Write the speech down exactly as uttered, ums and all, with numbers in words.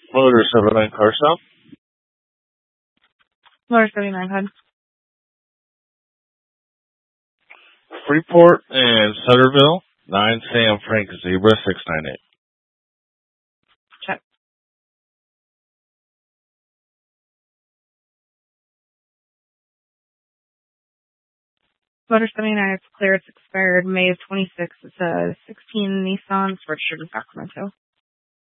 Motor seventy-nine car stop. Motor seventy-nine H U D. Freeport and Sutterville, nine Sam Frank Zebra six nine eight. Check. Motor seventy-nine, it's clear, it's expired May of twenty-six. It's a sixteen Nissan, it's registered in Sacramento.